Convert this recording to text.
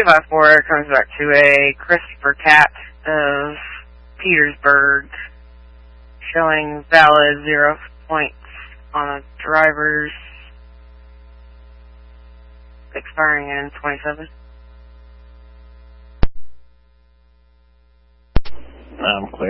254 comes back to a Christopher Cat of Petersburg, showing valid 0 points on a driver's expiring in 27. I'm clear.